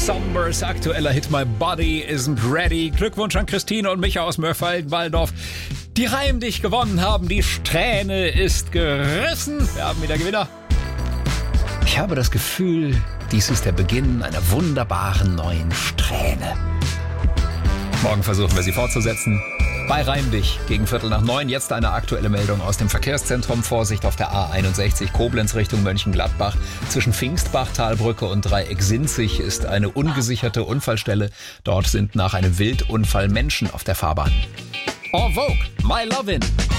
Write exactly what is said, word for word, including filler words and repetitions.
Sombers aktueller Hit My Body Isn't Ready. Glückwunsch an Christine und Micha aus Mörfelden-Walldorf, die Reim dich gewonnen haben. Die Strähne ist gerissen. Wir haben wieder Gewinner. Ich habe das Gefühl, dies ist der Beginn einer wunderbaren neuen Strähne. Morgen versuchen wir sie fortzusetzen. Bei Reim dich gegen Viertel nach neun. Jetzt eine aktuelle Meldung aus dem Verkehrszentrum. Vorsicht auf der A einundsechzig Koblenz Richtung Mönchengladbach. Zwischen Pfingstbachtalbrücke und Dreieck-Sinzig ist eine ungesicherte Unfallstelle. Dort sind nach einem Wildunfall Menschen auf der Fahrbahn. En Vogue, My Lovin'.